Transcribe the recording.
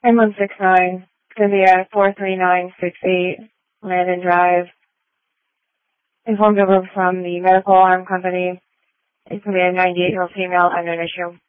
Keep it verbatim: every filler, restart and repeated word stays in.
nine one six nine, Cynthia four three nine six eight, Landon Drive. Informed over from the medical arm company. It's going to be a ninety-eight-year-old female under issue.